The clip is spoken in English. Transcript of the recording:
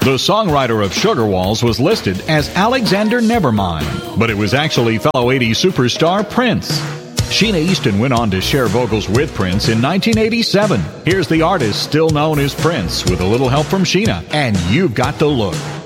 The songwriter of Sugar Walls was listed as Alexander Nevermind, but it was actually fellow 80s superstar Prince. Sheena Easton went on to share vocals with Prince in 1987. Here's the artist still known as Prince with a little help from Sheena, and You've Got the Look.